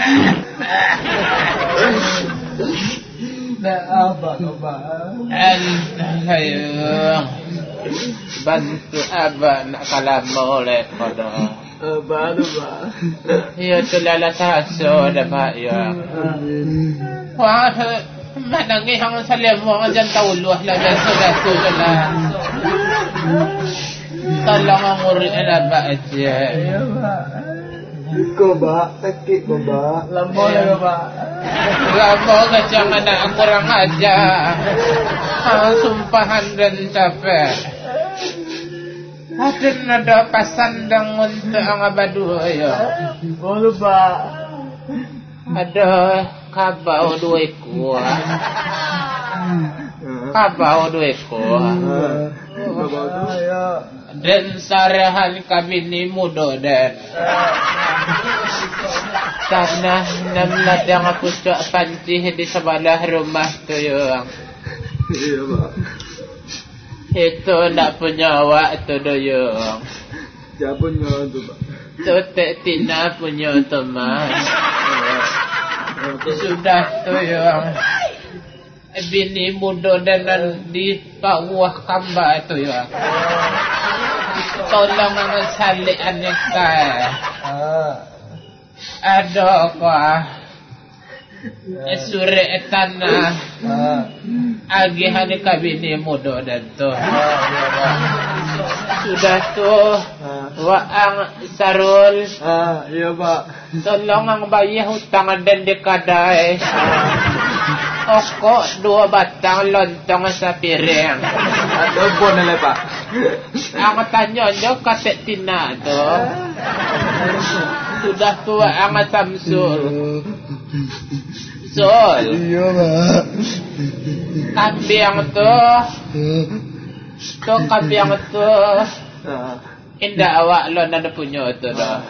Nak apa Pak? Ayo bantu abah nak kalam boleh pada. Baru Pak. Ya tu lala taso dah Pak ya. Wah, mana ngi hang salam orang jangan tahu luah lah sudah tu lah. Tolong ngurus abah aja. Ya Pak. Ko Pak, sakit ko Pak. Lambau lah Pak. Lambau kacang anak kurang aja. Sumpahan dan capek. Ada pasandang untuk ang abadu ayo. Boleh Pak. Ada kabau dua ekor. Kabau dua ekor. Dan sarahan kami ni muda dan tanah 6 ladang pucuk pancih di sebelah rumah tu yang. Iya Pak. Itu nak punya awak tu doyong. Siapa punya tu Pak? Tu tak Tina punya teman. Sudah tu yang bini muda dan di bawah kamba tu ya. Tolong salik aneka. Ada kah? Surat tanah. Agihan kabini muda dan tu. Sudah tu waang sarul. Iya Pak. Tolong ang bayar hutang dan dekadai. Okok 2 batang lontong sa piring. Ada pun lah Pak. Ang tanya nyo katek Tina tu. Sudah tua ang Samsul. Sol. Iya Pak. Kambing tu. Tu kambing tu. Indah awak lo nada punya tu dah.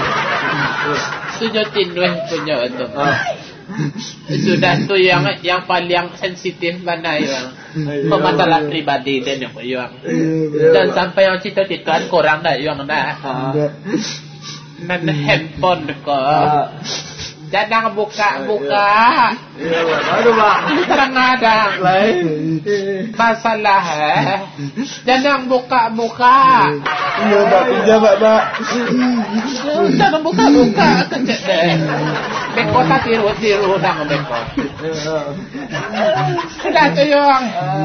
Tujuh tinduh punya tu. Sudah tu yang paling sensitif mana yang masalah pribadi dan yang dan sampai yang cita-citaan korang dah yang dah nan handphone ko jangan buka Iya Pak. Aduh Pak. terang ada masalah jangan buka Iya Pak. Pinjam Pak. jangan buka kecek deh beko tak tiru dah beko sudah tu yang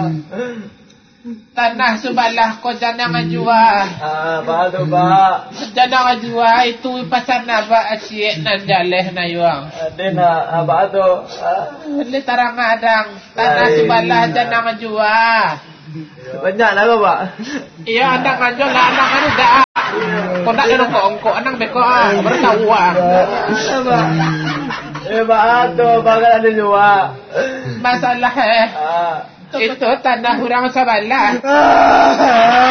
tanah sebelah ko jangan jual. Baru Pak. Jangan jual itu pasal apa asyik nan jaleh na yuang. Ada nak baru. Ni tarang adang tanah sebelah jangan jual. Banyak lah Pak. Iya andang anjol lah andang anu dah. Kau nak ada kongko andang beko baru tahu ah. Baru bakal ada jual. Masalah itu tanah orang sebelah.